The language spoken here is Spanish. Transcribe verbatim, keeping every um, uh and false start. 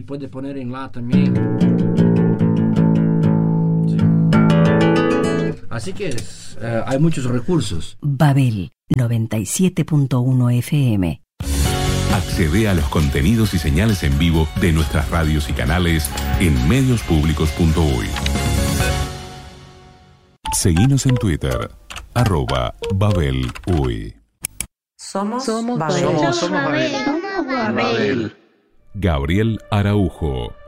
y puede poner en la también. Sí. Así que es, uh, hay muchos recursos. Babel noventa y siete punto uno F M. Accede a los contenidos y señales en vivo de nuestras radios y canales en medios públicos punto uy. Seguinos en Twitter, arroba Babel Uy. Somos, Somos Babel. Babel. Somos Babel. Somos Babel. Gabriel Araujo.